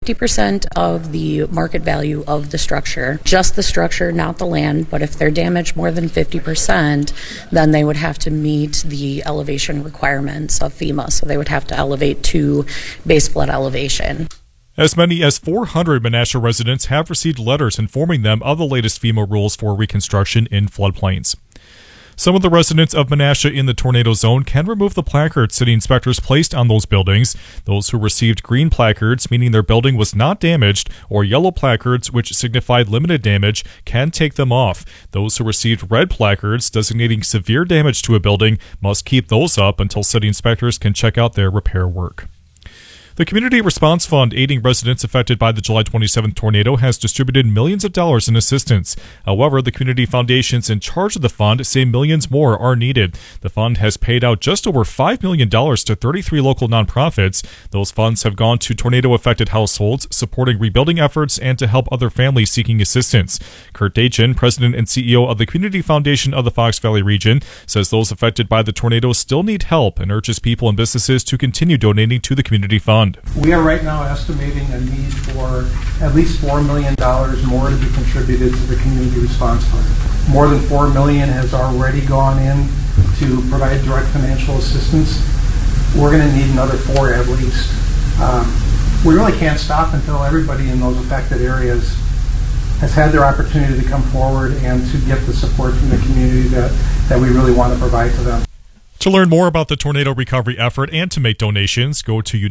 50% of the market value of the structure, just the structure, not the land. But if they're damaged more than 50%, then they would have to meet the elevation requirements of FEMA. So they would have to elevate to base flood elevation. As many as 400 Menasha residents have received letters informing them of the latest FEMA rules for reconstruction in floodplains. Some of the residents of Menasha in the tornado zone can remove the placards city inspectors placed on those buildings. Those who received green placards, meaning their building was not damaged, or yellow placards, which signified limited damage, can take them off. Those who received red placards designating severe damage to a building must keep those up until city inspectors can check out their repair work. The Community Response Fund aiding residents affected by the July 27th tornado has distributed millions of dollars in assistance. However, the community foundations in charge of the fund say millions more are needed. The fund has paid out just over $5 million to 33 local nonprofits. Those funds have gone to tornado-affected households, supporting rebuilding efforts, and to help other families seeking assistance. Kurt Dachin, president and CEO of the Community Foundation of the Fox Valley region, says those affected by the tornado still need help and urges people and businesses to continue donating to the community fund. We are right now estimating a need for at least $4 million more to be contributed to the Community Response Fund. More than $4 million has already gone in to provide direct financial assistance. We're going to need another $4 at least. We really can't stop until everybody in those affected areas has had their opportunity to come forward and to get the support from the community that we really want to provide to them. To learn more about the tornado recovery effort and to make donations, go to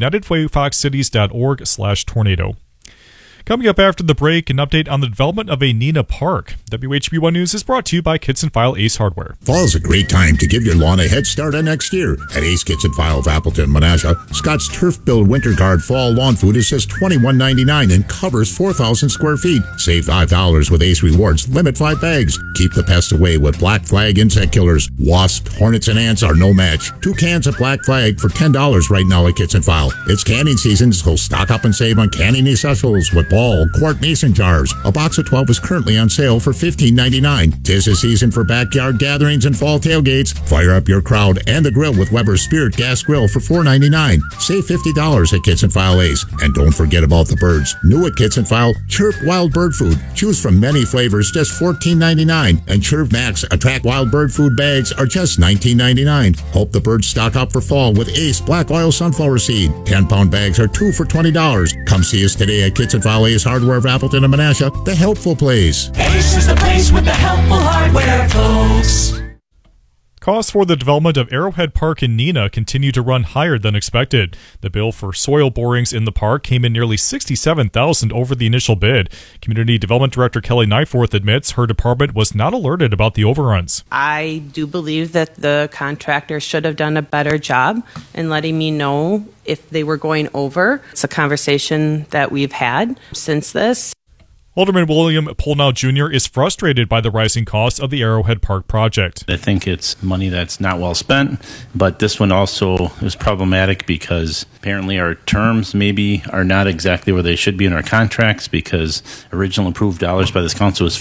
unitedwayfoxcities.org/tornado. Coming up after the break, an update on the development of a Neenah Park. WHB1 News is brought to you by Kits and File Ace Hardware. Fall's a great time to give your lawn a head start on next year. At Ace Kits and File of Appleton, Menasha, Scott's Turf Build Winter Guard Fall Lawn Food is just $21.99 and covers 4,000 square feet. Save $5 with Ace Rewards. Limit 5 bags. Keep the pests away with Black Flag insect killers. Wasps, hornets, and ants are no match. 2 cans of Black Flag for $10 right now at Kits and File. It's canning season, so stock up and save on canning essentials with ball, quart mason jars. A box of 12 is currently on sale for $15.99. 'Tis the season for backyard gatherings and fall tailgates. Fire up your crowd and the grill with Weber's Spirit Gas Grill for $4.99. Save $50 at Kits and File Ace. And don't forget about the birds. New at Kits and File, Chirp Wild Bird Food. Choose from many flavors, just $14.99. And Chirp Max Attract Wild Bird Food bags are just $19.99. Hope the birds stock up for fall with Ace Black Oil Sunflower Seed. 10-pound bags are 2 for $20. Come see us today at Kits and File Ace Hardware of Appleton and Menasha, the helpful place. Ace is the place with the helpful hardware, folks. Costs for the development of Arrowhead Park in Neenah continue to run higher than expected. The bill for soil borings in the park came in nearly $67,000 over the initial bid. Community Development Director Kelly Nyforth admits her department was not alerted about the overruns. I do believe that the contractor should have done a better job in letting me know if they were going over. It's a conversation that we've had since this. Alderman William Polnow Jr. is frustrated by the rising costs of the Arrowhead Park project. I think it's money that's not well spent, but this one also is problematic because apparently our terms maybe are not exactly where they should be in our contracts, because original approved dollars by this council was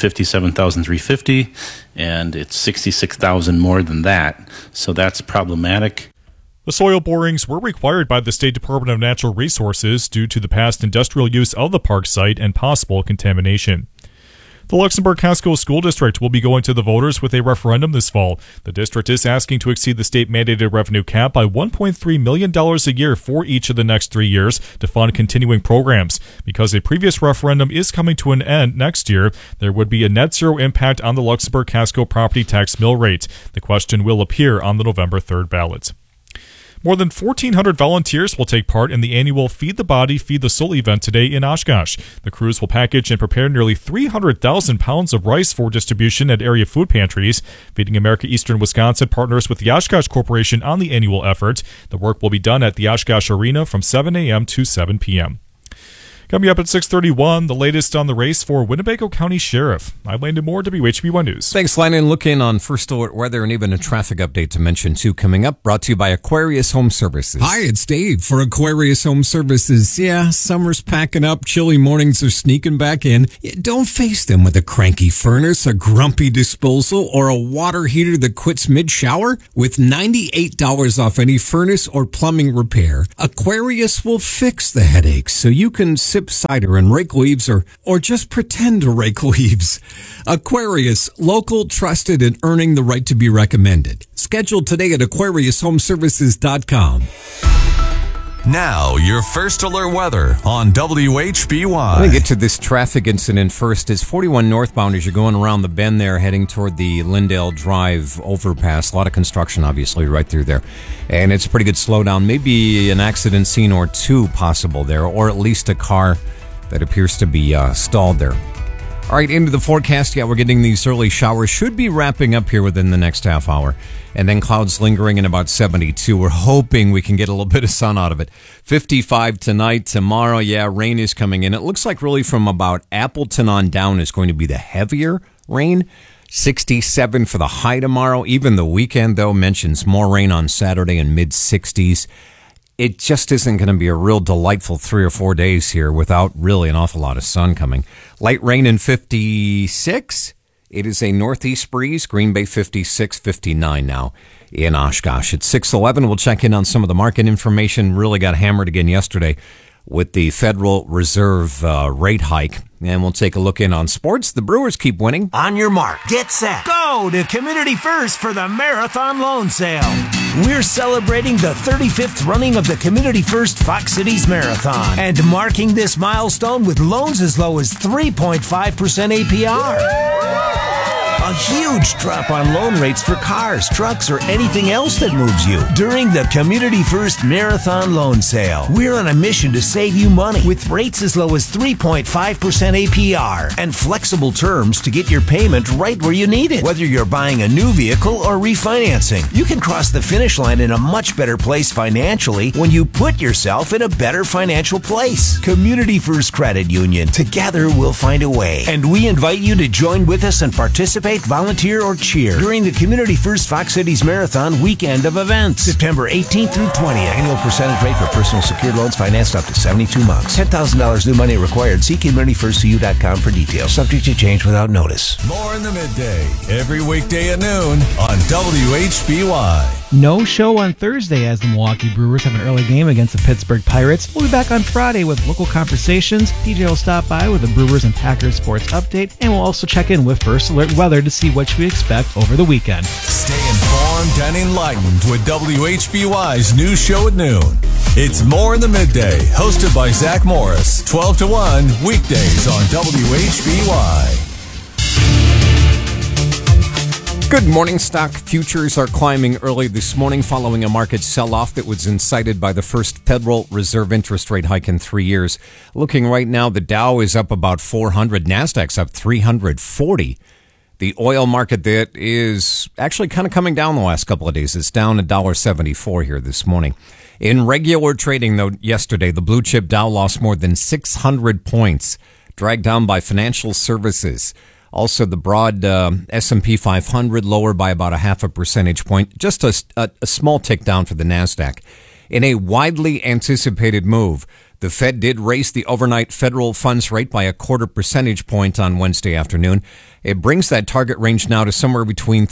$57,350 and it's $66,000 more than that. So that's problematic. The soil borings were required by the State Department of Natural Resources due to the past industrial use of the park site and possible contamination. The Luxembourg Casco School District will be going to the voters with a referendum this fall. The district is asking to exceed the state-mandated revenue cap by $1.3 million a year for each of the next 3 years to fund continuing programs. Because a previous referendum is coming to an end next year, there would be a net zero impact on the Luxembourg Casco property tax mill rate. The question will appear on the November 3rd ballot. More than 1,400 volunteers will take part in the annual Feed the Body, Feed the Soul event today in Oshkosh. The crews will package and prepare nearly 300,000 pounds of rice for distribution at area food pantries. Feeding America Eastern Wisconsin partners with the Oshkosh Corporation on the annual effort. The work will be done at the Oshkosh Arena from 7 a.m. to 7 p.m. Coming up at 6:31, the latest on the race for Winnebago County Sheriff. I'm Landon Moore, WHB1 News. Thanks, Landon. Looking on first alert weather and even a traffic update to mention, too, coming up. Brought to you by Aquarius Home Services. Hi, it's Dave for Aquarius Home Services. Yeah, summer's packing up. Chilly mornings are sneaking back in. Don't face them with a cranky furnace, a grumpy disposal, or a water heater that quits mid-shower. With $98 off any furnace or plumbing repair, Aquarius will fix the headaches so you can sit sip cider and rake leaves, or just pretend to rake leaves. Aquarius, local, trusted, and earning the right to be recommended. Schedule today at AquariusHomeservices.com. Now, your first alert weather on WHBY. Let me get to this traffic incident first. It's 41 northbound as you're going around the bend there, heading toward the Lindale Drive overpass. A lot of construction, obviously, right through there. And it's a pretty good slowdown. Maybe an accident scene or two possible there, or at least a car that appears to be stalled there. All right, into the forecast. Yeah, we're getting these early showers. Should be wrapping up here within the next half hour. And then clouds lingering in about 72. We're hoping we can get a little bit of sun out of it. 55 tonight. Tomorrow, yeah, rain is coming in. It looks like really from about Appleton on down is going to be the heavier rain. 67 for the high tomorrow. Even the weekend, though, mentions more rain on Saturday and mid-60s. It just isn't going to be a real delightful 3 or 4 days here without really an awful lot of sun coming. Light rain in 56. It is a northeast breeze. Green Bay 56, 59 now in Oshkosh. It's 6:11. We'll check in on some of the market information. Really got hammered again yesterday with the Federal Reserve rate hike. And we'll take a look in on sports. The Brewers keep winning. On your mark, get set, go to Community First for the Marathon Loan Sale. We're celebrating the 35th running of the Community First Fox Cities Marathon and marking this milestone with loans as low as 3.5% APR. A huge drop on loan rates for cars, trucks, or anything else that moves you during the Community First Marathon Loan Sale. We're on a mission to save you money with rates as low as 3.5% APR and flexible terms to get your payment right where you need it. Whether you're buying a new vehicle or refinancing, you can cross the finish line in a much better place financially when you put yourself in a better financial place. Community First Credit Union. Together we'll find a way. And we invite you to join with us and participate, volunteer, or cheer during the Community First Fox Cities Marathon weekend of events, September 18th through 20th. Annual percentage rate for personal secured loans financed up to 72 months. $10,000 new money required. See CommunityFirstCU.com for details. Subject to change without notice. More in the midday, every weekday at noon on WHBY. No show on Thursday as the Milwaukee Brewers have an early game against the Pittsburgh Pirates. We'll be back on Friday with local conversations. TJ will stop by with the Brewers and Packers sports update, and we'll also check in with First Alert Weather to see what we expect over the weekend. Stay informed and enlightened with WHBY's news show at noon. It's More in the Midday, hosted by Zach Morris, 12 to 1, weekdays on WHBY. Good morning. Stock futures are climbing early this morning following a market sell-off that was incited by the first Federal Reserve interest rate hike in 3 years. Looking right now, the Dow is up about 400. NASDAQ's up 340. The oil market that is actually kind of coming down the last couple of days. It's down $1.74 here this morning. In regular trading, though, yesterday, the blue chip Dow lost more than 600 points, dragged down by financial services. Also, the broad S&P 500 lower by about a 0.5 percentage point, just a small tick down for the NASDAQ. In a widely anticipated move, the Fed did raise the overnight federal funds rate by a 0.25 percentage point on Wednesday afternoon. It brings that target range now to somewhere between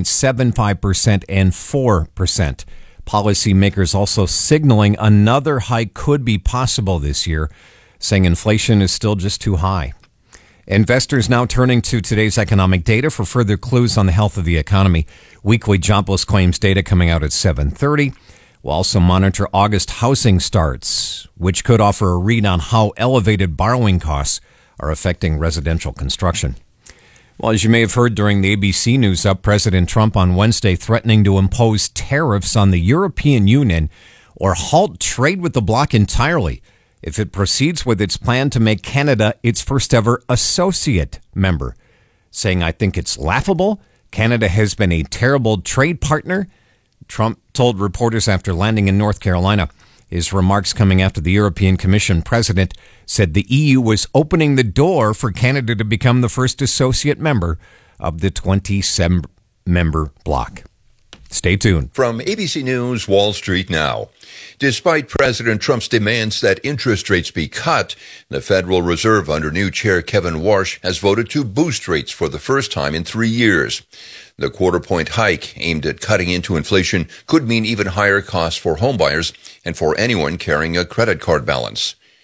3.75% and 4%. Policymakers also signaling another hike could be possible this year, saying inflation is still just too high. Investors now turning to today's economic data for further clues on the health of the economy. Weekly jobless claims data coming out at 7:30. We'll also monitor August housing starts, which could offer a read on how elevated borrowing costs are affecting residential construction. Well, as you may have heard during the ABC News Up, President Trump on Wednesday threatening to impose tariffs on the European Union or halt trade with the bloc entirely if it proceeds with its plan to make Canada its first ever associate member, saying, "I think it's laughable. Canada has been a terrible trade partner." Trump told reporters after landing in North Carolina. His remarks coming after the European Commission president said the EU was opening the door for Canada to become the first associate member of the 27-member bloc. Stay tuned. From ABC News, Wall Street Now. Despite President Trump's demands that interest rates be cut, the Federal Reserve under new chair Kevin Warsh has voted to boost rates for the first time in 3 years. The 0.25 point hike aimed at cutting into inflation could mean even higher costs for homebuyers and for anyone carrying a credit card balance.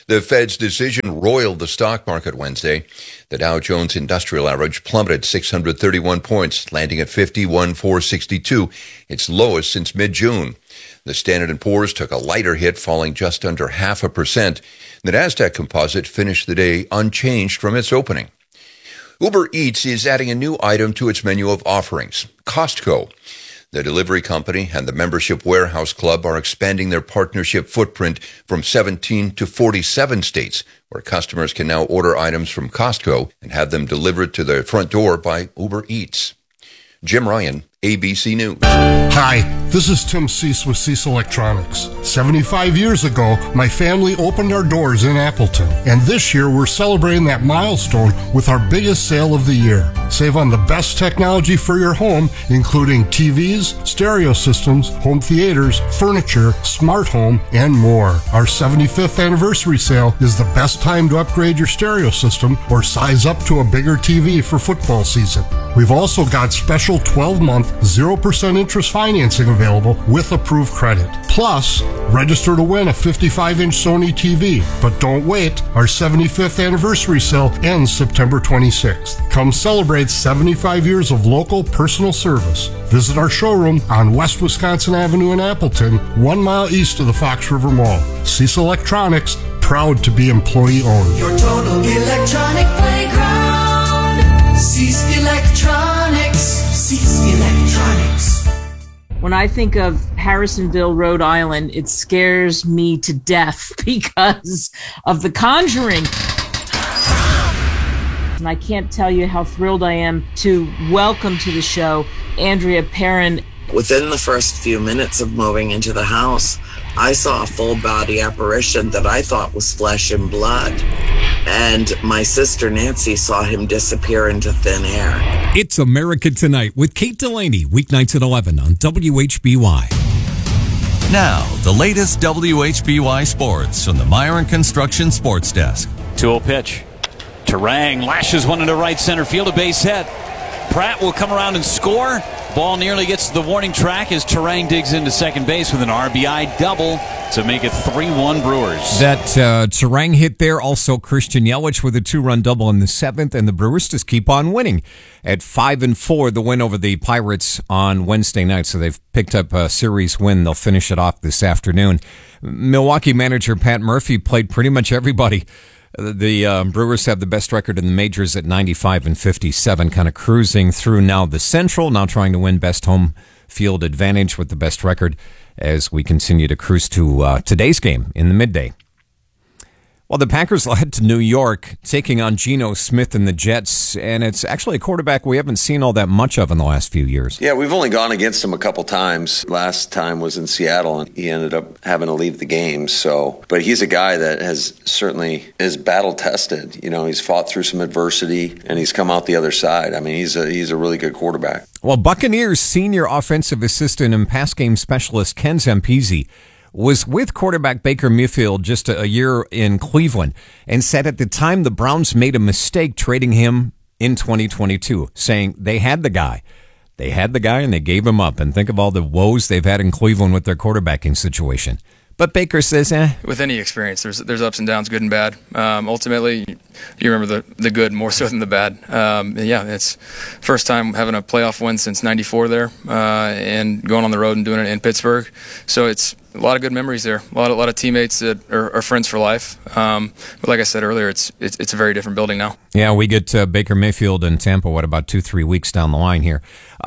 The Fed's decision roiled the stock market Wednesday. The Dow Jones Industrial Average plummeted 631 points, landing at 51,462, its lowest since mid-June. The Standard & Poor's took a lighter hit, falling just under 0.5%. The Nasdaq Composite finished the day unchanged from its opening. Uber Eats is adding a new item to its menu of offerings, Costco. The delivery company and the Membership Warehouse Club are expanding their partnership footprint from 17 to 47 states, where customers can now order items from Costco and have them delivered to their front door by Uber Eats. Jim Ryan, ABC News. Hi, this is Tim Cease with Cease Electronics. 75 years ago, my family opened our doors in Appleton, and this year we're celebrating that milestone with our biggest sale of the year. Save on the best technology for your home, including TVs, stereo systems, home theaters, furniture, smart home, and more. Our 75th anniversary sale is the best time to upgrade your stereo system or size up to a bigger TV for football season. We've also got special 12-month 0% interest financing available with approved credit. Plus, register to win a 55-inch Sony TV. But don't wait. Our 75th anniversary sale ends September 26th. Come celebrate 75 years of local personal service. Visit our showroom on West Wisconsin Avenue in Appleton, 1 mile east of the Fox River Mall. Cease Electronics, proud to be employee-owned. Your total electronic playground. Cease Electronics. Cease Electronics. When I think of Harrisonville, Rhode Island, it scares me to death because of The Conjuring. And I can't tell you how thrilled I am to welcome to the show Andrea Perron. Within the first few minutes of moving into the house, I saw a full body apparition that I thought was flesh and blood. And my sister Nancy saw him disappear into thin air. It's America Tonight with Kate Delaney, weeknights at 11 on WHBY. Now, the latest WHBY sports from the Myron Construction Sports Desk. 2-0 pitch. Turang lashes one into right center field, a base hit. Pratt will come around and score. Ball nearly gets to the warning track as Turang digs into second base with an RBI double to make it 3-1 Brewers. That Turang hit there, also Christian Yelich with a 2-run double in the seventh, and the Brewers just keep on winning. At 5-4, the win over the Pirates on Wednesday night, so they've picked up a series win. They'll finish it off this afternoon. Milwaukee manager Pat Murphy played pretty much everybody. The Brewers have the best record in the majors at 95-57, kind of cruising through now the Central, now trying to win best home field advantage with the best record as we continue to cruise to today's game in the midday. Well, the Packers will head to New York, taking on Geno Smith and the Jets, and it's actually a quarterback we haven't seen all that much of in the last few years. Yeah, we've only gone against him a couple times. Last time was in Seattle, and he ended up having to leave the game. But he's a guy that is battle tested. You know, he's fought through some adversity, and he's come out the other side. I mean, he's a really good quarterback. Well, Buccaneers senior offensive assistant and pass game specialist Ken Zampese was with quarterback Baker Mayfield just a year in Cleveland and said at the time the Browns made a mistake trading him in 2022, saying they had the guy. They had the guy and they gave him up. And think of all the woes they've had in Cleveland with their quarterbacking situation. But Baker says, With any experience, there's ups and downs, good and bad. Ultimately, you remember the good more so than the bad. It's first time having a playoff win since '94 there, and going on the road and doing it in Pittsburgh. So it's a lot of good memories there. A lot of teammates that are friends for life. But like I said earlier, it's a very different building now. Yeah, we get Baker Mayfield in Tampa, about 2-3 weeks down the line here.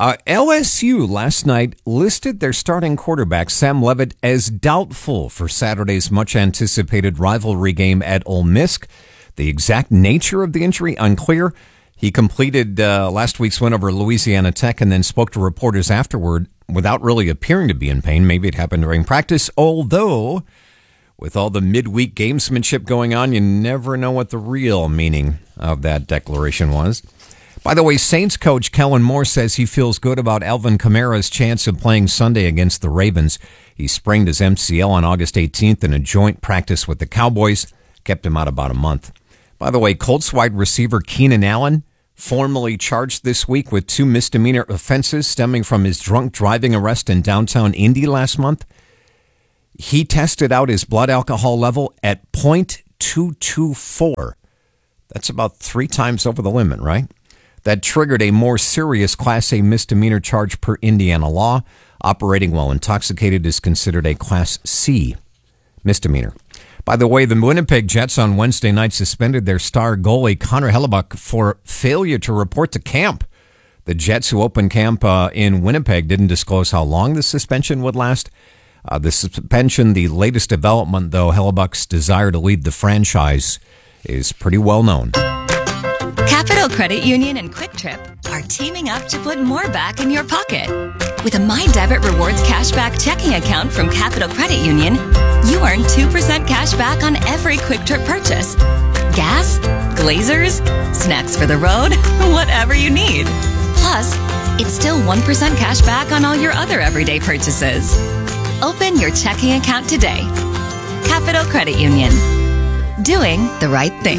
LSU last night listed their starting quarterback, Sam Leavitt, as doubtful for Saturday's much-anticipated rivalry game at Ole Miss. The exact nature of the injury, unclear. He completed last week's win over Louisiana Tech and then spoke to reporters afterward without really appearing to be in pain. Maybe it happened during practice, although with all the midweek gamesmanship going on, you never know what the real meaning of that declaration was. By the way, Saints coach Kellen Moore says he feels good about Alvin Kamara's chance of playing Sunday against the Ravens. He sprained his MCL on August 18th in a joint practice with the Cowboys, kept him out about a month. By the way, Colts wide receiver Keenan Allen formally charged this week with 2 misdemeanor offenses stemming from his drunk driving arrest in downtown Indy last month. He tested out his blood alcohol level at 0.2 .224. That's about 3 times over the limit, right? That triggered a more serious Class A misdemeanor charge per Indiana law. Operating while intoxicated is considered a Class C misdemeanor. By the way, the Winnipeg Jets on Wednesday night suspended their star goalie Connor Hellebuyck for failure to report to camp. The Jets, who opened camp in Winnipeg, didn't disclose how long the suspension would last. The suspension, the latest development, though, Hellebuyck's desire to leave the franchise is pretty well known. Capital Credit Union and Quick Trip are teaming up to put more back in your pocket. With a My Debit Rewards cashback checking account from Capital Credit Union, you earn 2% cash back on every Quick Trip purchase. Gas, Glazers, snacks for the road, whatever you need. Plus, it's still 1% cash back on all your other everyday purchases. Open your checking account today. Capital Credit Union. Doing the right thing.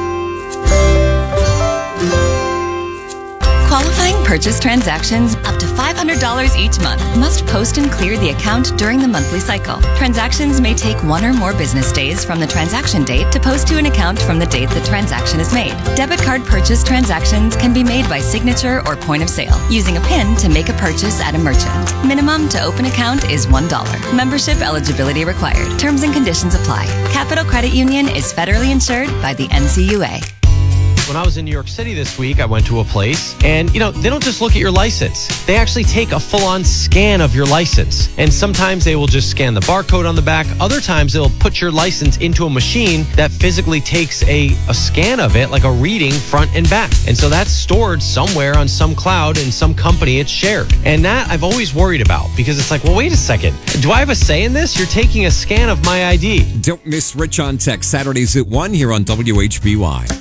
Qualifying purchase transactions up to $500 each month must post and clear the account during the monthly cycle. Transactions may take 1 or more business days from the transaction date to post to an account from the date the transaction is made. Debit card purchase transactions can be made by signature or point of sale, using a PIN to make a purchase at a merchant. Minimum to open account is $1. Membership eligibility required. Terms and conditions apply. Capital Credit Union is federally insured by the NCUA. When I was in New York City this week, I went to a place and, they don't just look at your license. They actually take a full-on scan of your license. And sometimes they will just scan the barcode on the back. Other times they'll put your license into a machine that physically takes a scan of it, like a reading front and back. And so that's stored somewhere on some cloud in some company it's shared. And that I've always worried about because it's like, well, wait a second. Do I have a say in this? You're taking a scan of my ID. Don't miss Rich on Tech, Saturdays at 1 here on WHBY.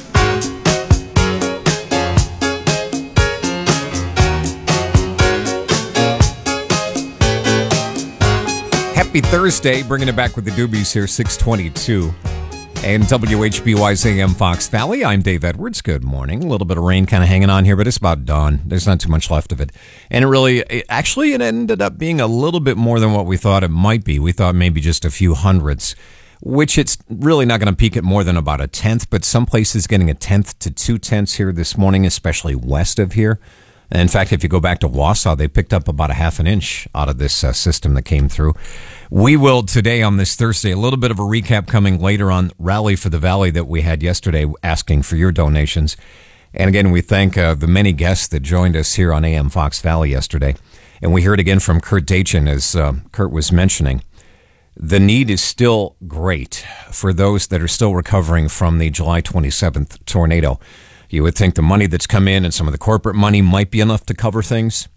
Happy Thursday, bringing it back with the Doobies here, 622. And WHBY's AM Fox Valley, I'm Dave Edwards. Good morning. A little bit of rain kind of hanging on here, but it's about done. There's not too much left of it. And it ended up being a little bit more than what we thought it might be. We thought maybe just a few hundredths, which it's really not going to peak at more than about a tenth, but some places getting a tenth to 2 tenths here this morning, especially west of here. And in fact, if you go back to Wausau, they picked up about a half an inch out of this system that came through. We will today on this Thursday, a little bit of a recap coming later on Rally for the Valley that we had yesterday, asking for your donations. And again, we thank the many guests that joined us here on AM Fox Valley yesterday. And we heard again from Kurt Dachin, as Kurt was mentioning. The need is still great for those that are still recovering from the July 27th tornado. You would think the money that's come in and some of the corporate money might be enough to cover things.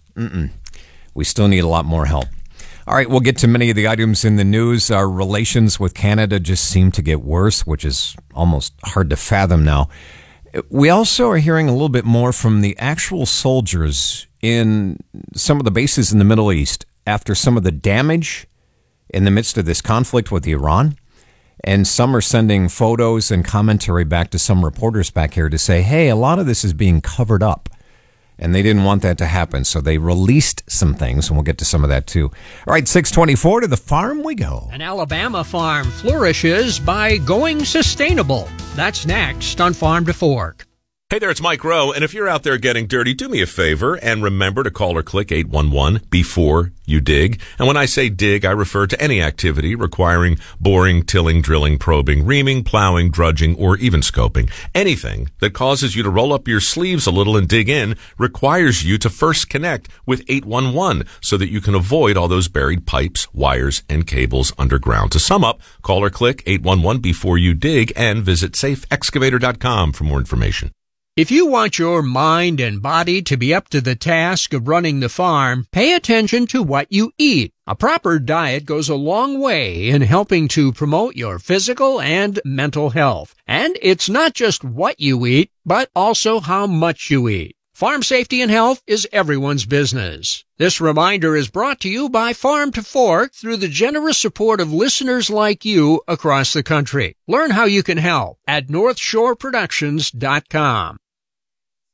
We still need a lot more help. All right, we'll get to many of the items in the news. Our relations with Canada just seem to get worse, which is almost hard to fathom now. We also are hearing a little bit more from the actual soldiers in some of the bases in the Middle East after some of the damage in the midst of this conflict with Iran. And some are sending photos and commentary back to some reporters back here to say, hey, a lot of this is being covered up. And they didn't want that to happen. So they released some things, and we'll get to some of that too. All right, 624 to the farm we go. An Alabama farm flourishes by going sustainable. That's next on Farm to Fork. Hey there, it's Mike Rowe, and if you're out there getting dirty, do me a favor and remember to call or click 811 before you dig. And when I say dig, I refer to any activity requiring boring, tilling, drilling, probing, reaming, plowing, drudging, or even scoping. Anything that causes you to roll up your sleeves a little and dig in requires you to first connect with 811 so that you can avoid all those buried pipes, wires, and cables underground. To sum up, call or click 811 before you dig and visit safeexcavator.com for more information. If you want your mind and body to be up to the task of running the farm, pay attention to what you eat. A proper diet goes a long way in helping to promote your physical and mental health. And it's not just what you eat, but also how much you eat. Farm safety and health is everyone's business. This reminder is brought to you by Farm to Fork through the generous support of listeners like you across the country. Learn how you can help at NorthshoreProductions.com.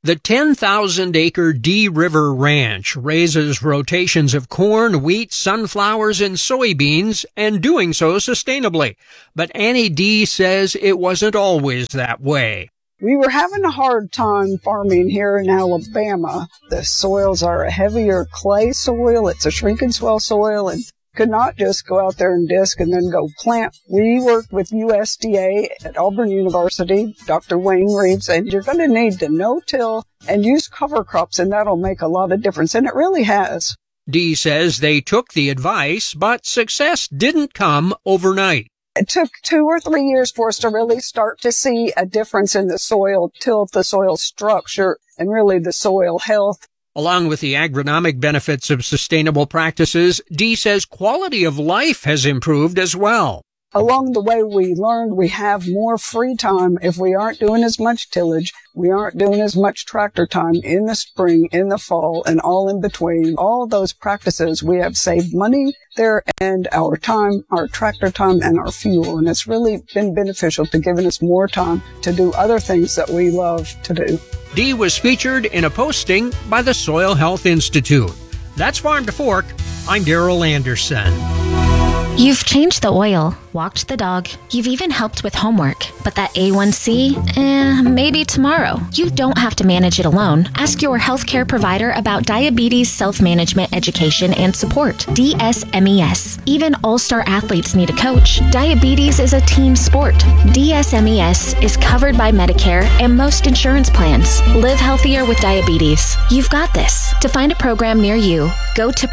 The 10,000-acre D River Ranch raises rotations of corn, wheat, sunflowers, and soybeans, and doing so sustainably. But Annie D says it wasn't always that way. We were having a hard time farming here in Alabama. The soils are a heavier clay soil. It's a shrinking swell soil, and could not just go out there and disc and then go plant. We worked with USDA at Auburn University, Dr. Wayne Reeves, and you're going to need to no-till and use cover crops, and that'll make a lot of difference, and it really has. Dee says they took the advice, but success didn't come overnight. It took 2 or 3 years for us to really start to see a difference in the soil, tilt, the soil structure, and really the soil health. Along with the agronomic benefits of sustainable practices, Dee says quality of life has improved as well. Along the way, we learned we have more free time if we aren't doing as much tillage. We aren't doing as much tractor time in the spring, in the fall, and all in between. All those practices, we have saved money there and our time, our tractor time, and our fuel. And it's really been beneficial to giving us more time to do other things that we love to do. Dee was featured in a posting by the Soil Health Institute. That's Farm to Fork. I'm Darrell Anderson. You've changed the oil, walked the dog, you've even helped with homework. But that A1C, maybe tomorrow. You don't have to manage it alone. Ask your healthcare provider about diabetes self-management education and support, DSMES. Even all-star athletes need a coach. Diabetes is a team sport. DSMES is covered by Medicare and most insurance plans. Live healthier with diabetes. You've got this. To find a program near you, go to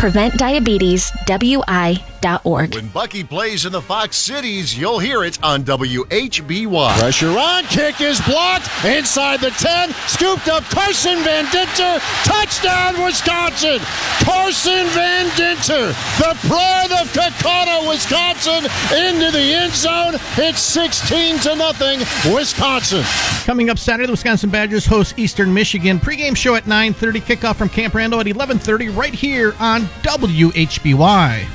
PreventDiabetesWI.org. When Bucky plays in the Fox Cities, you'll hear it on WHBY. Pressure on, kick is blocked, inside the 10, scooped up Carson Van Dinter, touchdown Wisconsin! Carson Van Dinter, the pride of Kakata, Wisconsin, into the end zone. It's 16-0, Wisconsin. Coming up Saturday, the Wisconsin Badgers host Eastern Michigan. Pre-game show at 9:30, kickoff from Camp Randall at 11:30 right here on WHBY.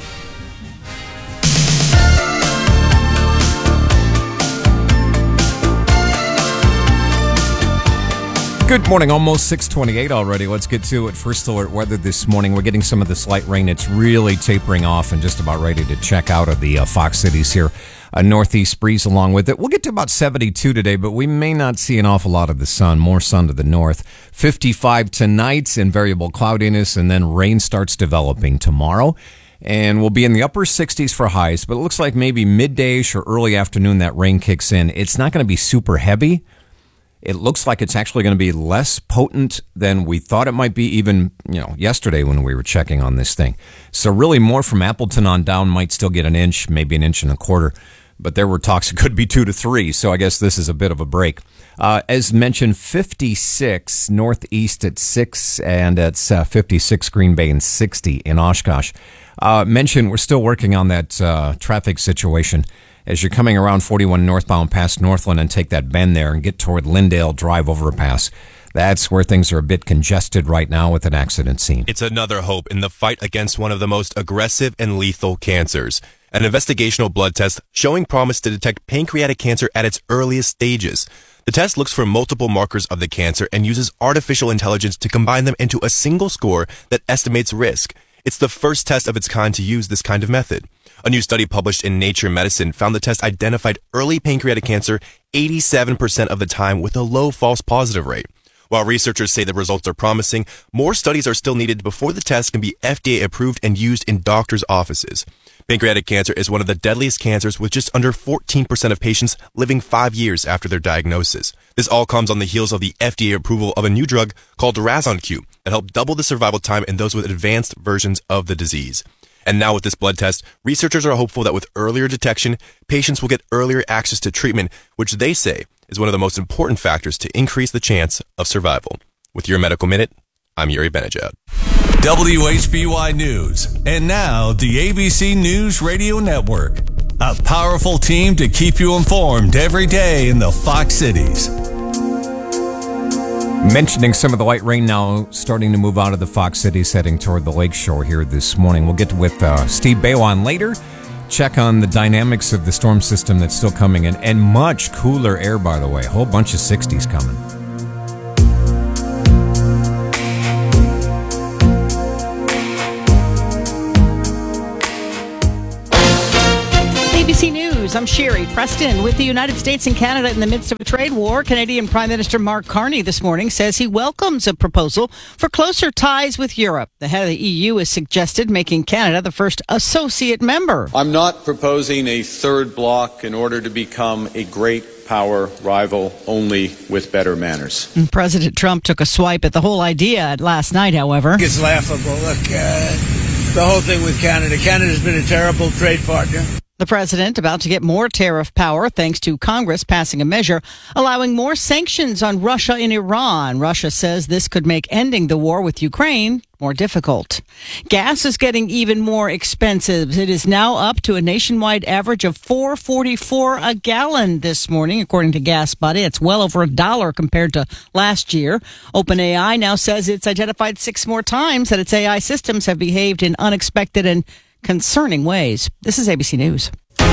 Good morning, almost 6:28 already. Let's get to it. First alert weather this morning. We're getting some of this light rain. It's really tapering off and just about ready to check out of the Fox Cities here. A northeast breeze along with it. We'll get to about 72 today, but we may not see an awful lot of the sun. More sun to the north. 55 tonight and variable cloudiness, and then rain starts developing tomorrow. And we'll be in the upper 60s for highs, but it looks like maybe midday-ish or early afternoon that rain kicks in. It's not going to be super heavy. It looks like it's actually going to be less potent than we thought it might be even, yesterday when we were checking on this thing. So really more from Appleton on down, might still get an inch, maybe an inch and a quarter. But there were talks it could be 2 to 3, so I guess this is a bit of a break. As mentioned, 56 northeast at 6, and it's 56 Green Bay and 60 in Oshkosh. Mentioned we're still working on that traffic situation. As you're coming around 41 northbound past Northland and take that bend there and get toward Lindale Drive overpass. That's where things are a bit congested right now with an accident scene. It's another hope in the fight against one of the most aggressive and lethal cancers. An investigational blood test showing promise to detect pancreatic cancer at its earliest stages. The test looks for multiple markers of the cancer and uses artificial intelligence to combine them into a single score that estimates risk. It's the first test of its kind to use this kind of method. A new study published in Nature Medicine found the test identified early pancreatic cancer 87% of the time with a low false positive rate. While researchers say the results are promising, more studies are still needed before the test can be FDA approved and used in doctors' offices. Pancreatic cancer is one of the deadliest cancers, with just under 14% of patients living 5 years after their diagnosis. This all comes on the heels of the FDA approval of a new drug called Razonq that helped double the survival time in those with advanced versions of the disease. And now with this blood test, researchers are hopeful that with earlier detection, patients will get earlier access to treatment, which they say is one of the most important factors to increase the chance of survival. With your Medical Minute, I'm Yuri Benajad. WHBY News. And now, the ABC News Radio Network. A powerful team to keep you informed every day in the Fox Cities. Mentioning some of the light rain now starting to move out of the Fox Cities, heading toward the lakeshore here this morning. We'll get with Steve Baywan later. Check on the dynamics of the storm system that's still coming in. And much cooler air, by the way. A whole bunch of 60s coming. I'm Sherry Preston. With the United States and Canada in the midst of a trade war, Canadian Prime Minister Mark Carney this morning says he welcomes a proposal for closer ties with Europe. The head of the EU has suggested making Canada the first associate member. I'm not proposing a third bloc in order to become a great power rival, only with better manners. President Trump took a swipe at the whole idea last night, however. It's laughable. Look, the whole thing with Canada. Canada's been a terrible trade partner. The president about to get more tariff power thanks to Congress passing a measure allowing more sanctions on Russia and Iran. Russia says this could make ending the war with Ukraine more difficult. Gas is getting even more expensive. It is now up to a nationwide average of $4.44 a gallon this morning, according to Gas Buddy. It's well over $1 compared to last year. OpenAI now says it's identified 6 more times that its AI systems have behaved in unexpected and concerning ways. This is ABC News.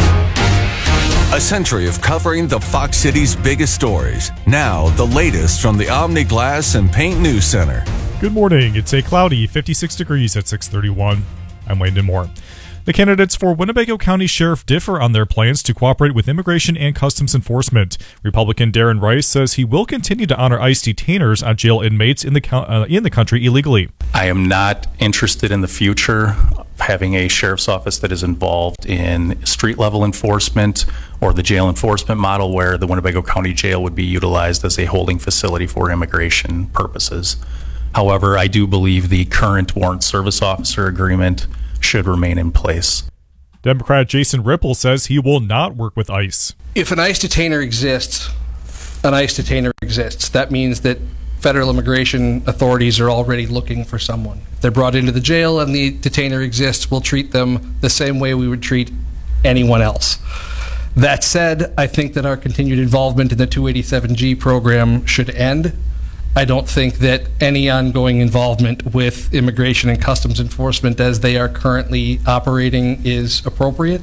A century of covering the Fox City's biggest stories. Now, the latest from the Omni Glass and Paint News Center. Good morning. It's a cloudy 56 degrees at 6:31. I'm Wayne Moore. The candidates for Winnebago County Sheriff differ on their plans to cooperate with Immigration and Customs Enforcement. Republican Darren Rice says he will continue to honor ICE detainers on jail inmates in the country illegally. I am not interested in the future having a sheriff's office that is involved in street-level enforcement or the jail enforcement model where the Winnebago County Jail would be utilized as a holding facility for immigration purposes. However, I do believe the current warrant service officer agreement should remain in place. Democrat Jason Ripple says he will not work with ICE. If an ICE detainer exists, an ICE detainer exists. That means that federal immigration authorities are already looking for someone. If they're brought into the jail and the detainer exists, we'll treat them the same way we would treat anyone else. That said, I think that our continued involvement in the 287G program should end. I don't think that any ongoing involvement with Immigration and Customs Enforcement as they are currently operating is appropriate,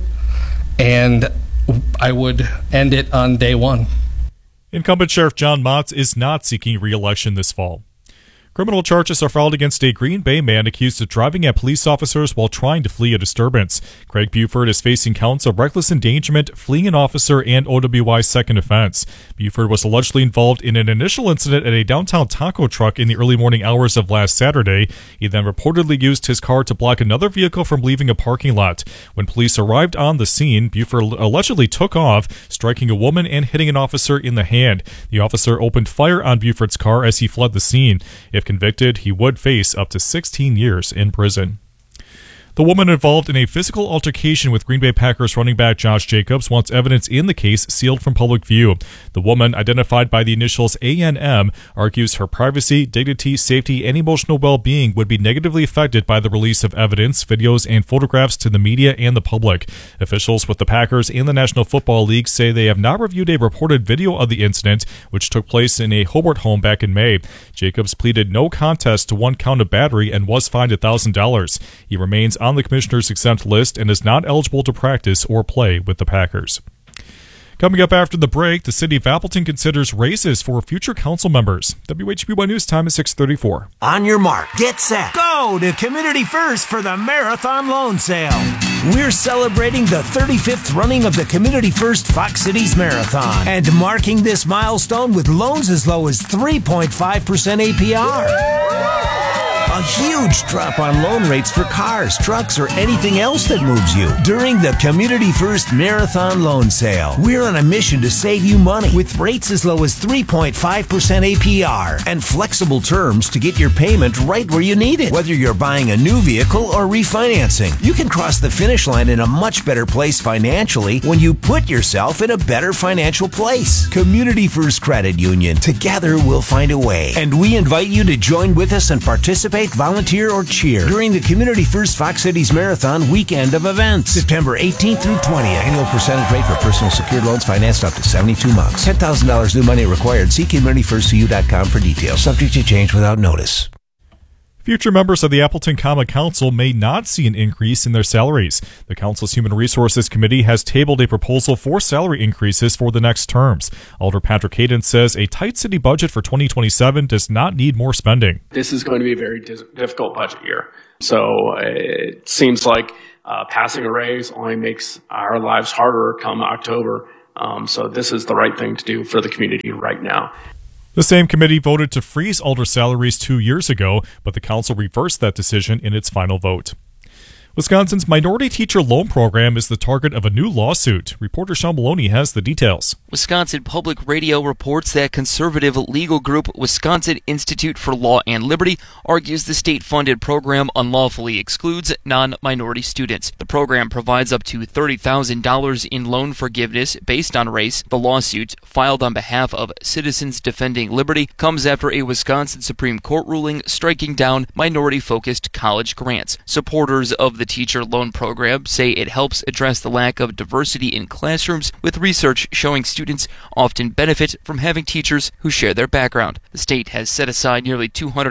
and I would end it on day one. Incumbent Sheriff John Motz is not seeking re-election this fall. Criminal charges are filed against a Green Bay man accused of driving at police officers while trying to flee a disturbance. Craig Buford is facing counts of reckless endangerment, fleeing an officer, and OWI's second offense. Buford was allegedly involved in an initial incident at a downtown taco truck in the early morning hours of last Saturday. He then reportedly used his car to block another vehicle from leaving a parking lot. When police arrived on the scene, Buford allegedly took off, striking a woman and hitting an officer in the hand. The officer opened fire on Buford's car as he fled the scene. If convicted, he would face up to 16 years in prison. The woman involved in a physical altercation with Green Bay Packers running back Josh Jacobs wants evidence in the case sealed from public view. The woman, identified by the initials ANM, argues her privacy, dignity, safety, and emotional well-being would be negatively affected by the release of evidence, videos, and photographs to the media and the public. Officials with the Packers and the National Football League say they have not reviewed a reported video of the incident, which took place in a Hobart home back in May. Jacobs pleaded no contest to 1 count of battery and was fined $1,000. He remains on the commissioner's exempt list and is not eligible to practice or play with the Packers. Coming up after the break, the city of Appleton considers raises for future council members. WHB1 News Time is 6:34. On your mark, get set, go to Community First for the Marathon Loan Sale. We're celebrating the 35th running of the Community First Fox Cities Marathon and marking this milestone with loans as low as 3.5% APR. A huge drop on loan rates for cars, trucks, or anything else that moves you during the Community First Marathon Loan Sale. We're on a mission to save you money with rates as low as 3.5% APR and flexible terms to get your payment right where you need it. Whether you're buying a new vehicle or refinancing, you can cross the finish line in a much better place financially when you put yourself in a better financial place. Community First Credit Union. Together we'll find a way. And we invite you to join with us and participate, volunteer, or cheer during the Community First Fox Cities Marathon weekend of events, September 18th through 20th. Annual percentage rate for personal secured loans financed up to 72 months. $10,000 new money required. See CommunityFirstCU.com for details. Subject to change without notice. Future members of the Appleton Common Council may not see an increase in their salaries. The council's Human Resources Committee has tabled a proposal for salary increases for the next terms. Alder Patrick Hayden says a tight city budget for 2027 does not need more spending. This is going to be a very difficult budget year. So it seems like Passing a raise only makes our lives harder come October. So this is the right thing to do for the community right now. The same committee voted to freeze alder salaries 2 years ago, but the council reversed that decision in its final vote. Wisconsin's minority teacher loan program is the target of a new lawsuit. Reporter Sean Maloney has the details. Wisconsin Public Radio reports that conservative legal group Wisconsin Institute for Law and Liberty argues the state-funded program unlawfully excludes non-minority students. The program provides up to $30,000 in loan forgiveness based on race. The lawsuit, filed on behalf of Citizens Defending Liberty, comes after a Wisconsin Supreme Court ruling striking down minority-focused college grants. Supporters of the teacher loan program say it helps address the lack of diversity in classrooms, with research showing students often benefit from having teachers who share their background. The state has set aside nearly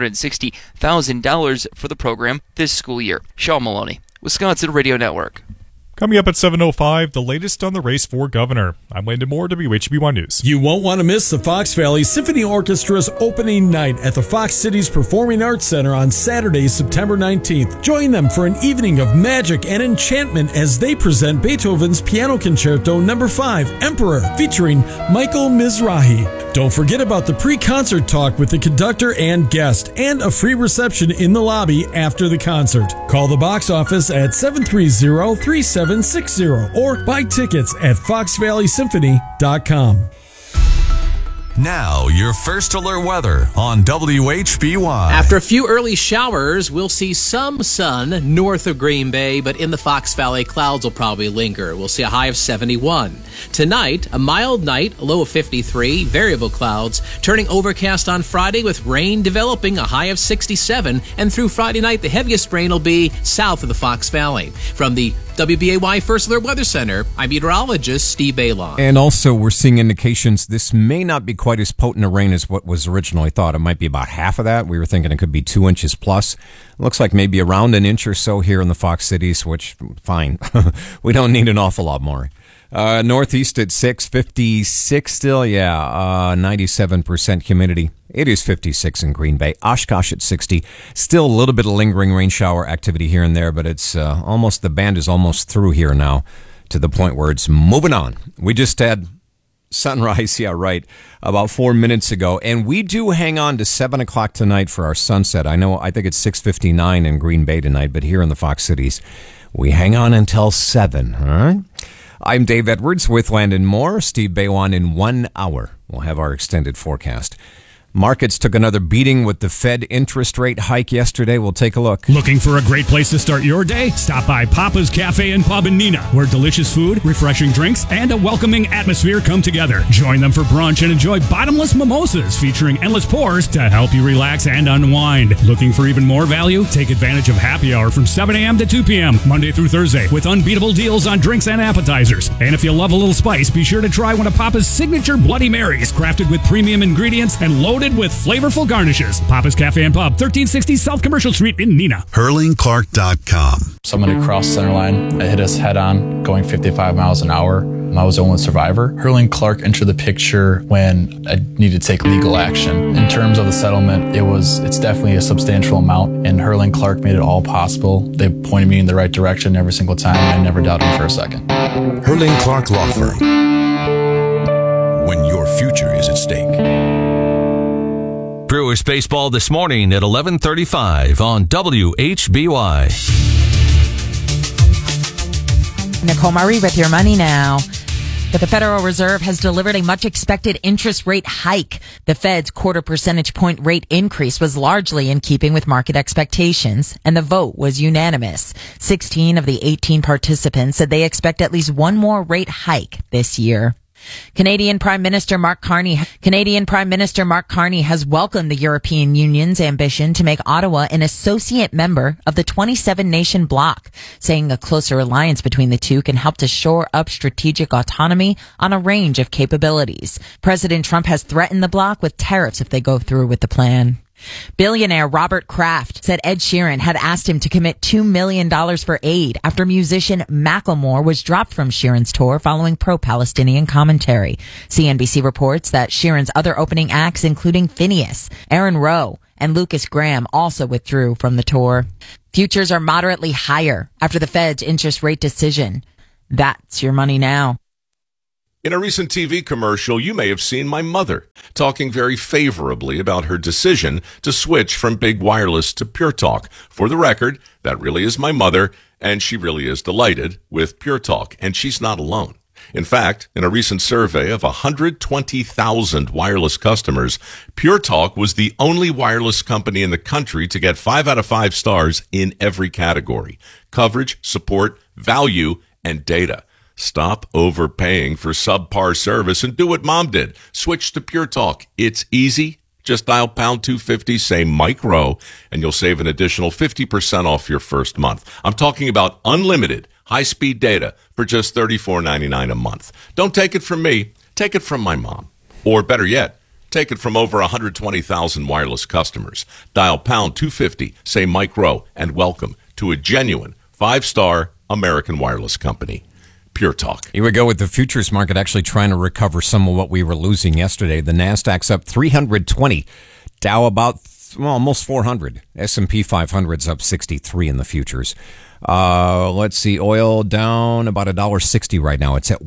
$260,000 for the program this school year. Sean Maloney, Wisconsin Radio Network. Coming up at 7:05, the latest on the race for governor. I'm Landon Moore, WHB1 News. You won't want to miss the Fox Valley Symphony Orchestra's opening night at the Fox Cities Performing Arts Center on Saturday, September 19th. Join them for an evening of magic and enchantment as they present Beethoven's Piano Concerto No. 5, Emperor, featuring Michael Mizrahi. Don't forget about the pre-concert talk with the conductor and guest, and a free reception in the lobby after the concert. Call the box office at 730-3760 or buy tickets at foxvalleysymphony.com. Now, your first alert weather on WHBY. After a few early showers, we'll see some sun north of Green Bay, but in the Fox Valley, clouds will probably linger. We'll see a high of 71. Tonight, a mild night, a low of 53, variable clouds, turning overcast on Friday with rain developing, a high of 67. And through Friday night, the heaviest rain will be south of the Fox Valley. From the WBAY First Alert Weather Center, I'm meteorologist Steve Baylon. And also, we're seeing indications this may not be quite as potent a rain as what was originally thought. It might be about half of that. We were thinking it could be 2 inches plus. Looks like maybe around an inch or so here in the Fox Cities, which, fine. We don't need an awful lot more. Northeast at 6, 56 still, 97% humidity. It is 56 in Green Bay. Oshkosh at 60. Still a little bit of lingering rain shower activity here and there, but it's almost, the band is almost through here now to the point where it's moving on. We just had sunrise, about 4 minutes ago, and we do hang on to 7 o'clock tonight for our sunset. I think it's 6:59 in Green Bay tonight, but here in the Fox Cities, we hang on until 7, all right? I'm Dave Edwards with Landon Moore. Steve Baylon in 1 hour. We'll have our extended forecast. Markets took another beating with the Fed interest rate hike yesterday. We'll take a look. Looking for a great place to start your day? Stop by Papa's Cafe and Pub in Neenah, where delicious food, refreshing drinks, and a welcoming atmosphere come together. Join them for brunch and enjoy bottomless mimosas featuring endless pours to help you relax and unwind. Looking for even more value? Take advantage of happy hour from 7 a.m. to 2 p.m. Monday through Thursday with unbeatable deals on drinks and appetizers. And if you love a little spice, be sure to try one of Papa's signature Bloody Marys, crafted with premium ingredients and loaded with flavorful garnishes. Papa's Cafe and Pub, 1360 South Commercial Street in Neenah. HurlingClark.com. Someone had crossed center line. It hit us head on, going 55 miles an hour. I was the only survivor. Hurling Clark entered the picture when I needed to take legal action. In terms of the settlement, it's definitely a substantial amount, and Hurling Clark made it all possible. They pointed me in the right direction every single time, and I never doubted them for a second. Hurling Clark Law Firm. When your future is at stake. Brewers baseball this morning at 11:35 on WHBY. Nicole Murray with your money now. The Federal Reserve has delivered a much-expected interest rate hike. The Fed's quarter percentage point rate increase was largely in keeping with market expectations, and the vote was unanimous. 16 of the 18 participants said they expect at least one more rate hike this year. Canadian Prime Minister Mark Carney has welcomed the European Union's ambition to make Ottawa an associate member of the 27-nation bloc, saying a closer alliance between the two can help to shore up strategic autonomy on a range of capabilities. President Trump has threatened the bloc with tariffs if they go through with the plan. Billionaire Robert Kraft said Ed Sheeran had asked him to commit $2 million for aid after musician Macklemore was dropped from Sheeran's tour following pro-Palestinian commentary. CNBC reports that Sheeran's other opening acts, including Phineas, Aaron Rowe, and Lucas Graham, also withdrew from the tour. Futures are moderately higher after the Fed's interest rate decision. That's your money now. In a recent TV commercial, you may have seen my mother talking very favorably about her decision to switch from big wireless to Pure Talk. For the record, that really is my mother, and she really is delighted with Pure Talk, and she's not alone. In fact, in a recent survey of 120,000 wireless customers, Pure Talk was the only wireless company in the country to get 5 out of 5 stars in every category: coverage, support, value, and data. Stop overpaying for subpar service and do what Mom did. Switch to Pure Talk. It's easy. Just dial pound 250, say Mike Rowe, and you'll save an additional 50% off your first month. I'm talking about unlimited high-speed data for just $34.99 a month. Don't take it from me. Take it from my mom. Or better yet, take it from over 120,000 wireless customers. Dial pound 250, say Mike Rowe, and welcome to a genuine 5-star American wireless company. Pure Talk. Here we go with the futures market actually trying to recover some of what we were losing yesterday. The Nasdaq's up 320. Dow about almost 400. S&P 500's up 63 in the futures. Let's see. Oil down about $1.60 right now. It's at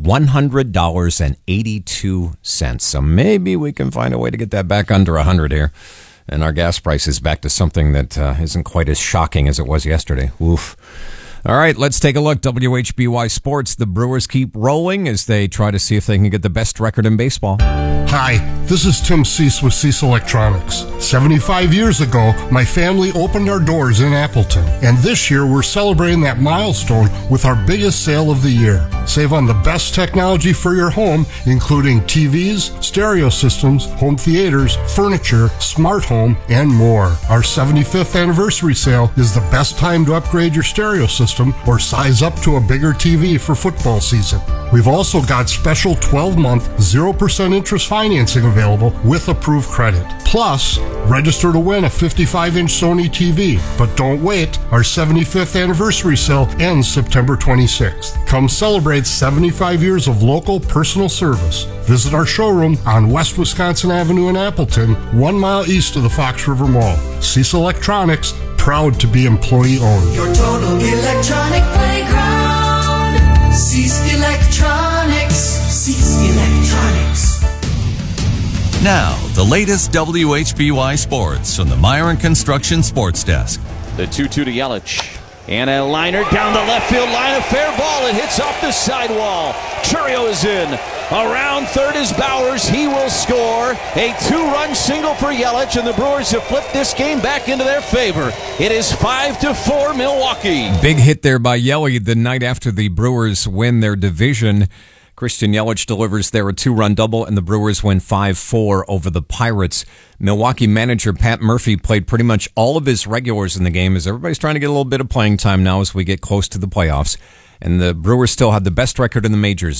$100.82. So maybe we can find a way to get that back under 100 here. And our gas price is back to something that isn't quite as shocking as it was yesterday. Oof. All right, let's take a look. WHBY Sports. The Brewers keep rolling as they try to see if they can get the best record in baseball. Hi, this is Tim Cease with Cease Electronics. 75 years ago, my family opened our doors in Appleton. And this year, we're celebrating that milestone with our biggest sale of the year. Save on the best technology for your home, including TVs, stereo systems, home theaters, furniture, smart home, and more. Our 75th anniversary sale is the best time to upgrade your stereo system or size up to a bigger TV for football season. We've also got special 12-month 0% interest financing available with approved credit. Plus, register to win a 55-inch Sony TV. But don't wait. Our 75th anniversary sale ends September 26th. Come celebrate 75 years of local personal service. Visit our showroom on West Wisconsin Avenue in Appleton, 1 mile east of the Fox River Mall. Cease Electronics, proud to be employee-owned. Your total electronic playground. Cease Electronics. Cease Electronics. Now, the latest WHBY Sports from the Myron Construction Sports Desk. The 2-2 to Yelich. And a liner down the left field line. A fair ball. It hits off the sidewall. Churio is in. Around third is Bowers. He will score. A 2-run single for Yelich, and the Brewers have flipped this game back into their favor. It is 5-4 Milwaukee. Big hit there by Yelich the night after the Brewers win their division. Christian Yelich delivers there a 2-run double, and the Brewers win 5-4 over the Pirates. Milwaukee manager Pat Murphy played pretty much all of his regulars in the game as everybody's trying to get a little bit of playing time now as we get close to the playoffs. And the Brewers still had the best record in the majors,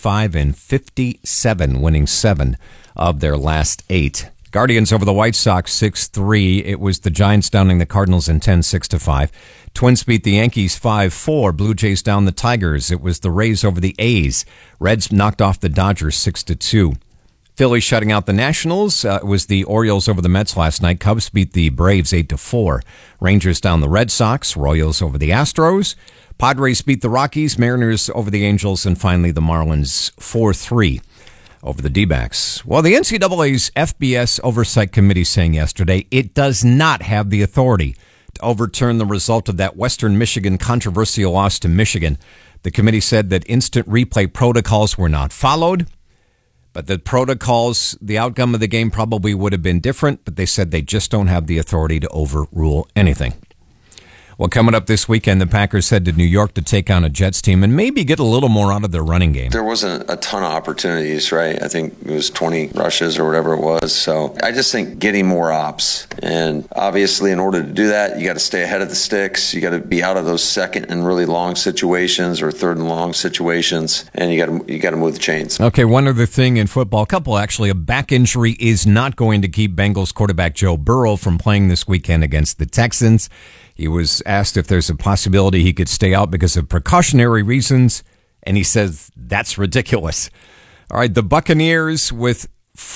95-57, winning 7 of their last 8. Guardians over the White Sox 6-3. It was the Giants downing the Cardinals in 10 6-5. Twins beat the Yankees 5-4. Blue Jays down the Tigers. It was the Rays over the A's. Reds knocked off the Dodgers 6-2. Phillies shutting out the Nationals. It was the Orioles over the Mets last night. Cubs beat the Braves 8-4. Rangers down the Red Sox. Royals over the Astros. Padres beat the Rockies. Mariners over the Angels. And finally the Marlins 4-3. Over the D-backs. Well, the NCAA's FBS Oversight Committee saying yesterday it does not have the authority to overturn the result of that Western Michigan controversial loss to Michigan. The committee said that instant replay protocols were not followed, but the protocols, the outcome of the game probably would have been different, but they said they just don't have the authority to overrule anything. Well, coming up this weekend, the Packers head to New York to take on a Jets team and maybe get a little more out of their running game. There wasn't a ton of opportunities, right? I think it was 20 rushes or whatever it was. So I just think getting more ops. And obviously, in order to do that, you got to stay ahead of the sticks. You got to be out of those second and really long situations or third and long situations. And you got to move the chains. Okay, one other thing in football. A back injury is not going to keep Bengals quarterback Joe Burrow from playing this weekend against the Texans. He was asked if there's a possibility he could stay out because of precautionary reasons, and he says that's ridiculous. All right, the Buccaneers with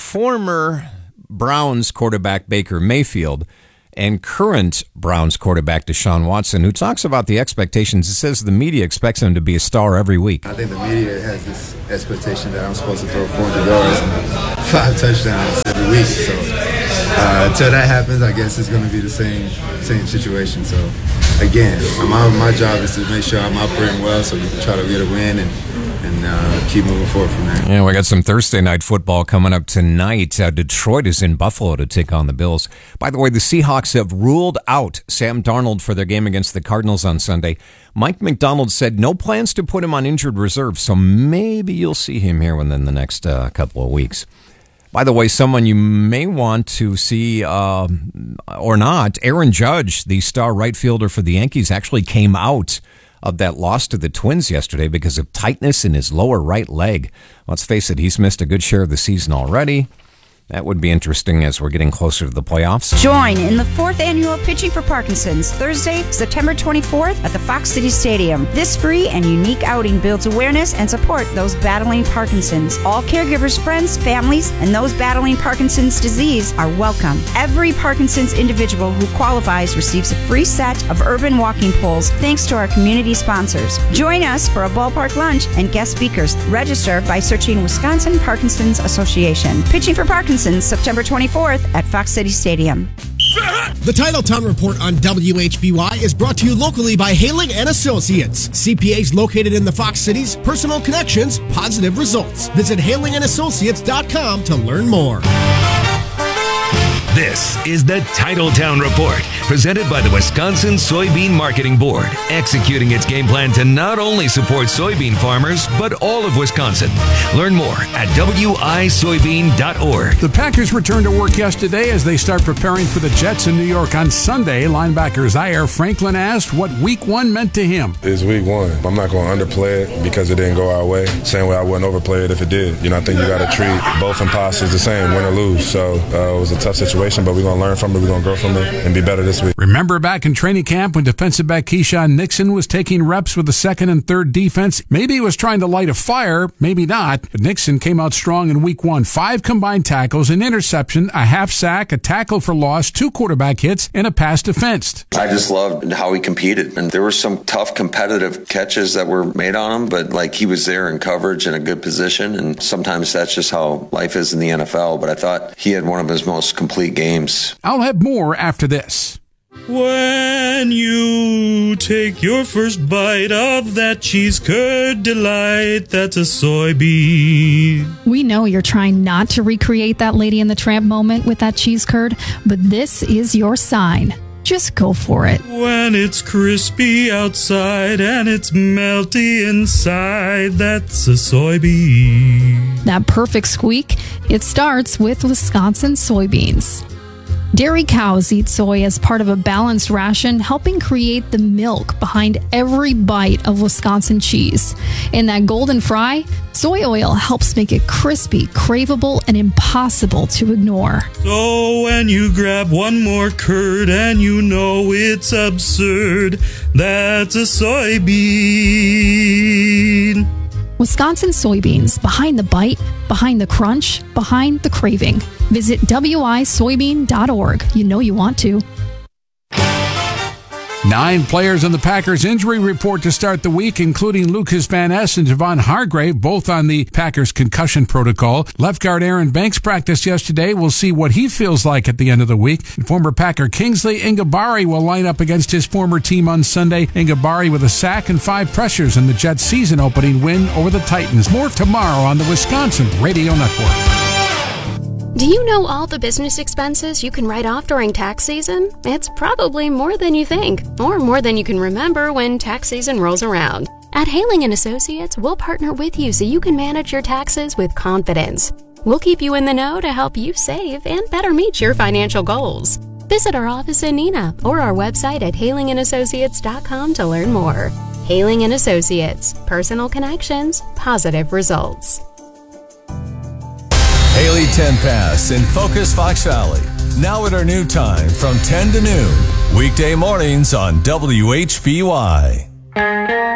former Browns quarterback Baker Mayfield and current Browns quarterback Deshaun Watson, who talks about the expectations. It says the media expects him to be a star every week. I think the media has this expectation that I'm supposed to throw 400 yards and 5 touchdowns every week. So until that happens, I guess it's going to be the same situation. So again, my job is to make sure I'm operating well so we can try to get a win and keep moving forward from there. Yeah, we got some Thursday night football coming up tonight. Detroit is in Buffalo to take on the Bills. By the way, the Seahawks have ruled out Sam Darnold for their game against the Cardinals on Sunday. Mike McDonald said no plans to put him on injured reserve, so maybe you'll see him here within the next couple of weeks. By the way, someone you may want to see or not, Aaron Judge, the star right fielder for the Yankees, actually came out of that loss to the Twins yesterday because of tightness in his lower right leg. Let's face it, he's missed a good share of the season already. That would be interesting as we're getting closer to the playoffs. Join in the 4th annual Pitching for Parkinson's, Thursday, September 24th at the Fox City Stadium. This free and unique outing builds awareness and support those battling Parkinson's. All caregivers, friends, families, and those battling Parkinson's disease are welcome. Every Parkinson's individual who qualifies receives a free set of urban walking poles thanks to our community sponsors. Join us for a ballpark lunch and guest speakers. Register by searching Wisconsin Parkinson's Association. Pitching for Parkinson's, September 24th at Fox City Stadium. The Titletown Report on WHBY is brought to you locally by Haling and Associates. CPAs located in the Fox Cities, personal connections, positive results. Visit HalingandAssociates.com to learn more. This is the Titletown Report, presented by the Wisconsin Soybean Marketing Board, executing its game plan to not only support soybean farmers, but all of Wisconsin. Learn more at wisoybean.org. The Packers returned to work yesterday as they start preparing for the Jets in New York on Sunday. Linebacker Zaire Franklin asked what Week 1 meant to him. It's Week 1. I'm not going to underplay it because it didn't go our way. Same way I wouldn't overplay it if it did. I think you got to treat both imposters the same, win or lose. So it was a tough situation, but we're going to learn from it, we're going to grow from it, and be better this week. Remember back in training camp when defensive back Keyshawn Nixon was taking reps with the second and third defense? Maybe he was trying to light a fire, maybe not, but Nixon came out strong in Week 1. 5 combined tackles, an interception, a half sack, a tackle for loss, 2 quarterback hits, and a pass defensed. I just loved how he competed, and there were some tough competitive catches that were made on him, but he was there in coverage in a good position, and sometimes that's just how life is in the NFL, but I thought he had one of his most complete games. I'll have more after this. When you take your first bite of that cheese curd delight, that's a soybean. We know you're trying not to recreate that Lady and the Tramp moment with that cheese curd, but this is your sign. Just go for it. When it's crispy outside and it's melty inside, that's a soybean. That perfect squeak, it starts with Wisconsin soybeans. Dairy cows eat soy as part of a balanced ration, helping create the milk behind every bite of Wisconsin cheese. In that golden fry, soy oil helps make it crispy, craveable, and impossible to ignore. So when you grab one more curd and you know it's absurd, that's a soybean. Wisconsin soybeans, behind the bite, behind the crunch, behind the craving. Visit wisoybean.org. You know you want to. 9 players on the Packers injury report to start the week, including Lucas Van Ness and Javon Hargrave, both on the Packers concussion protocol. Left guard Aaron Banks practiced yesterday. We'll see what he feels like at the end of the week. And former Packer Kingsley Enagbare will line up against his former team on Sunday. Enagbare with a sack and 5 pressures in the Jets' season-opening win over the Titans. More tomorrow on the Wisconsin Radio Network. Do you know all the business expenses you can write off during tax season? It's probably more than you think, or more than you can remember when tax season rolls around. At Haling & Associates, we'll partner with you so you can manage your taxes with confidence. We'll keep you in the know to help you save and better meet your financial goals. Visit our office in Neenah or our website at halingandassociates.com to learn more. Haling & Associates. Personal connections, positive results. Haley 10 Pass in Focus Fox Valley. Now at our new time from 10 to noon. Weekday mornings on WHBY.